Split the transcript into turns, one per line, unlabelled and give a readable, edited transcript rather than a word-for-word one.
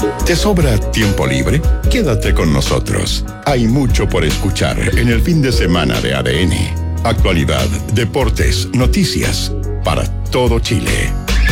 ¿Te sobra tiempo libre? Quédate con nosotros. Hay mucho por escuchar en el fin de semana de ADN. Actualidad, deportes, noticias, para todo Chile.